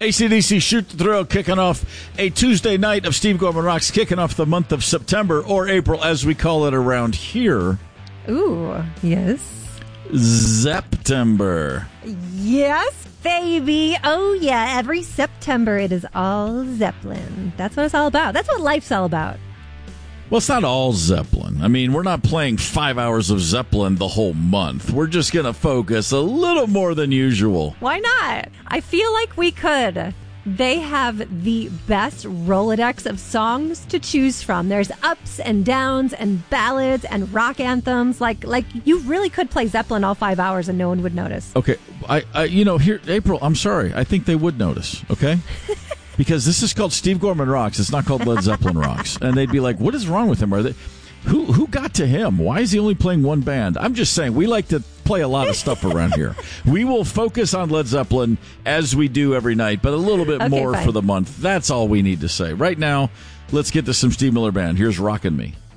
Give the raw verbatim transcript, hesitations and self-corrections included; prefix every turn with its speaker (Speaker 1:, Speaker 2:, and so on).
Speaker 1: A C D C Shoot the Thrill kicking off a Tuesday night of Steve Gorman Rocks, kicking off the month of September, or April as we call it around here.
Speaker 2: Ooh, yes.
Speaker 1: September.
Speaker 2: Yes, baby. Oh, yeah. Every September it is all Zeppelin. That's what it's all about. That's what life's all about.
Speaker 1: Well, it's not all Zeppelin. I mean, we're not playing five hours of Zeppelin the whole month. We're just going to focus a little more than usual.
Speaker 2: Why not? I feel like we could. They have the best Rolodex of songs to choose from. There's ups and downs and ballads and rock anthems. Like, like you really could play Zeppelin all five hours and no one would notice.
Speaker 1: Okay. I, I you know, here, April, I'm sorry. I think they would notice, okay? Because this is called Steve Gorman Rocks. It's not called Led Zeppelin Rocks. And they'd be like, what is wrong with him? Are they, who who got to him? Why is he only playing one band? I'm just saying, we like to play a lot of stuff around here. We will focus on Led Zeppelin as we do every night, but a little bit
Speaker 2: okay,
Speaker 1: more
Speaker 2: fine.
Speaker 1: for the month. That's all we need to say. Right now, let's get to some Steve Miller Band. Here's Rockin' Me.